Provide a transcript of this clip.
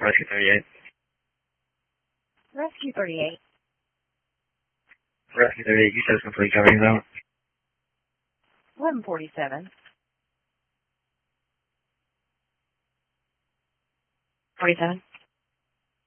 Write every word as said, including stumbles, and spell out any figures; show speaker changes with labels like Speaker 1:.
Speaker 1: Rescue thirty-eight.
Speaker 2: Rescue thirty-eight.
Speaker 1: Rescue thirty-eight, you said complete coverage out.
Speaker 2: eleven forty-seven. forty-seven.